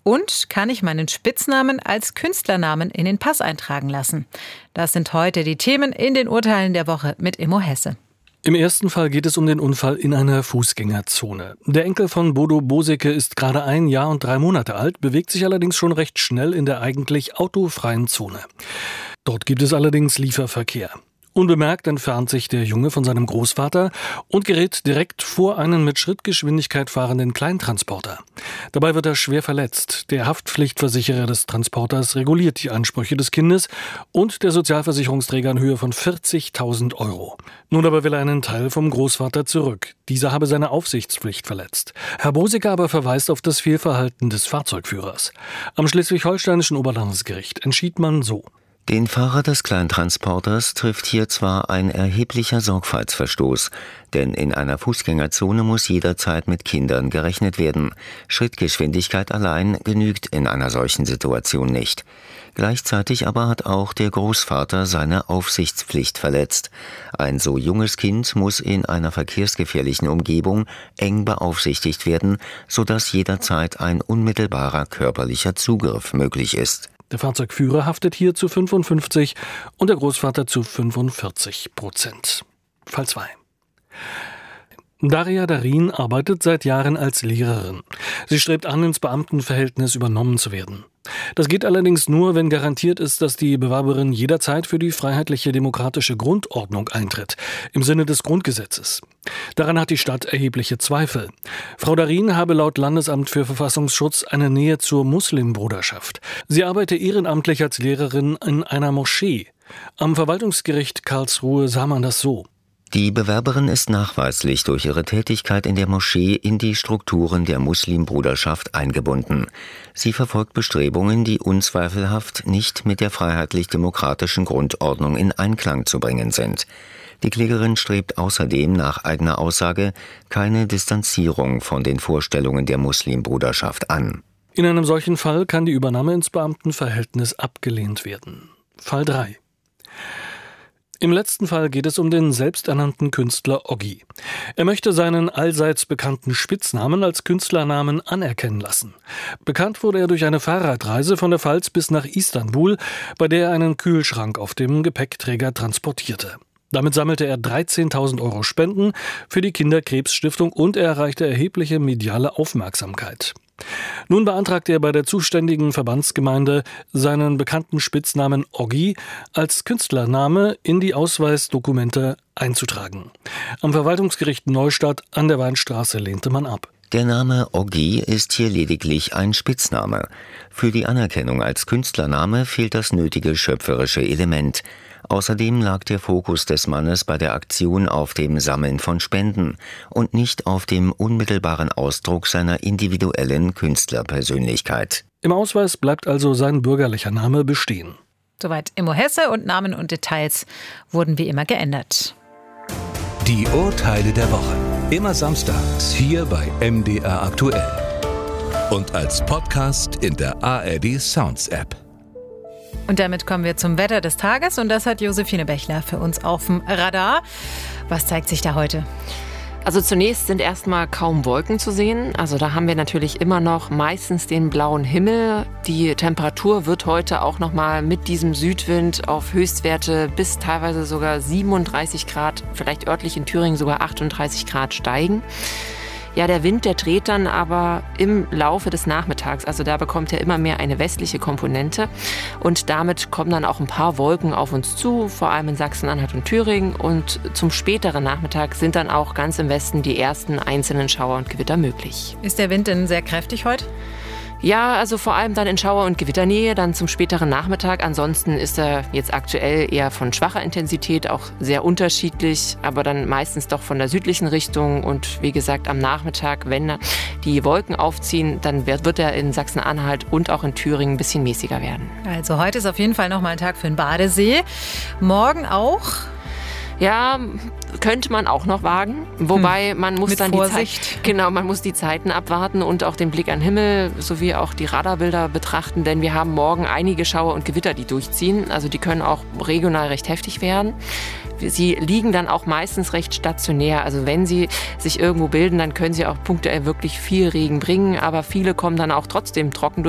Und kann ich meinen Spitznamen als Künstlernamen in den Pass eintragen lassen? Das sind heute die Themen in den Urteilen der Woche mit Immo Hesse. Im ersten Fall geht es um den Unfall in einer Fußgängerzone. Der Enkel von Bodo Boseke ist gerade 1 Jahr und 3 Monate alt, bewegt sich allerdings schon recht schnell in der eigentlich autofreien Zone. Dort gibt es allerdings Lieferverkehr. Unbemerkt entfernt sich der Junge von seinem Großvater und gerät direkt vor einen mit Schrittgeschwindigkeit fahrenden Kleintransporter. Dabei wird er schwer verletzt. Der Haftpflichtversicherer des Transporters reguliert die Ansprüche des Kindes und der Sozialversicherungsträger in Höhe von 40.000 €. Nun aber will er einen Teil vom Großvater zurück. Dieser habe seine Aufsichtspflicht verletzt. Herr Boseke aber verweist auf das Fehlverhalten des Fahrzeugführers. Am schleswig-holsteinischen Oberlandesgericht entschied man so: Den Fahrer des Kleintransporters trifft hier zwar ein erheblicher Sorgfaltsverstoß, denn in einer Fußgängerzone muss jederzeit mit Kindern gerechnet werden. Schrittgeschwindigkeit allein genügt in einer solchen Situation nicht. Gleichzeitig aber hat auch der Großvater seine Aufsichtspflicht verletzt. Ein so junges Kind muss in einer verkehrsgefährlichen Umgebung eng beaufsichtigt werden, sodass jederzeit ein unmittelbarer körperlicher Zugriff möglich ist. Der Fahrzeugführer haftet hier zu 55% und der Großvater zu 45%. Fall 2. Daria Darin arbeitet seit Jahren als Lehrerin. Sie strebt an, ins Beamtenverhältnis übernommen zu werden. Das geht allerdings nur, wenn garantiert ist, dass die Bewerberin jederzeit für die freiheitliche demokratische Grundordnung eintritt, im Sinne des Grundgesetzes. Daran hat die Stadt erhebliche Zweifel. Frau Darin habe laut Landesamt für Verfassungsschutz eine Nähe zur Muslimbruderschaft. Sie arbeite ehrenamtlich als Lehrerin in einer Moschee. Am Verwaltungsgericht Karlsruhe sah man das so: Die Bewerberin ist nachweislich durch ihre Tätigkeit in der Moschee in die Strukturen der Muslimbruderschaft eingebunden. Sie verfolgt Bestrebungen, die unzweifelhaft nicht mit der freiheitlich-demokratischen Grundordnung in Einklang zu bringen sind. Die Klägerin strebt außerdem nach eigener Aussage keine Distanzierung von den Vorstellungen der Muslimbruderschaft an. In einem solchen Fall kann die Übernahme ins Beamtenverhältnis abgelehnt werden. Fall 3. Im letzten Fall geht es um den selbsternannten Künstler Oggi. Er möchte seinen allseits bekannten Spitznamen als Künstlernamen anerkennen lassen. Bekannt wurde er durch eine Fahrradreise von der Pfalz bis nach Istanbul, bei der er einen Kühlschrank auf dem Gepäckträger transportierte. Damit sammelte er 13.000 € Spenden für die Kinderkrebsstiftung und er erreichte erhebliche mediale Aufmerksamkeit. Nun beantragte er bei der zuständigen Verbandsgemeinde, seinen bekannten Spitznamen Oggi als Künstlername in die Ausweisdokumente einzutragen. Am Verwaltungsgericht Neustadt an der Weinstraße lehnte man ab. Der Name Oggi ist hier lediglich ein Spitzname. Für die Anerkennung als Künstlername fehlt das nötige schöpferische Element. Außerdem lag der Fokus des Mannes bei der Aktion auf dem Sammeln von Spenden und nicht auf dem unmittelbaren Ausdruck seiner individuellen Künstlerpersönlichkeit. Im Ausweis bleibt also sein bürgerlicher Name bestehen. Soweit Immo Hesse, und Namen und Details wurden wie immer geändert. Die Urteile der Woche. Immer samstags hier bei MDR aktuell. Und als Podcast in der ARD Sounds App. Und damit kommen wir zum Wetter des Tages und das hat Josephine Bechler für uns auf dem Radar. Was zeigt sich da heute? Also zunächst sind erstmal kaum Wolken zu sehen. Also da haben wir natürlich immer noch meistens den blauen Himmel. Die Temperatur wird heute auch nochmal mit diesem Südwind auf Höchstwerte bis teilweise sogar 37 Grad, vielleicht örtlich in Thüringen sogar 38 Grad steigen. Ja, der Wind, der dreht dann aber im Laufe des Nachmittags. Also da bekommt er immer mehr eine westliche Komponente. Und damit kommen dann auch ein paar Wolken auf uns zu, vor allem in Sachsen-Anhalt und Thüringen. Und zum späteren Nachmittag sind dann auch ganz im Westen die ersten einzelnen Schauer und Gewitter möglich. Ist der Wind denn sehr kräftig heute? Ja, also vor allem dann in Schauer- und Gewitternähe, dann zum späteren Nachmittag. Ansonsten ist er jetzt aktuell eher von schwacher Intensität, auch sehr unterschiedlich, aber dann meistens doch von der südlichen Richtung. Und wie gesagt, am Nachmittag, wenn die Wolken aufziehen, dann wird er in Sachsen-Anhalt und auch in Thüringen ein bisschen mäßiger werden. Also heute ist auf jeden Fall nochmal ein Tag für den Badesee. morgen auch? Ja, könnte man auch noch wagen, wobei man muss dann man muss die Zeiten abwarten und auch den Blick an den Himmel sowie auch die Radarbilder betrachten, denn wir haben morgen einige Schauer und Gewitter, die durchziehen, also die können auch regional recht heftig werden. Sie liegen dann auch meistens recht stationär, also wenn sie sich irgendwo bilden, dann können sie auch punktuell wirklich viel Regen bringen, aber viele kommen dann auch trotzdem trocken durch.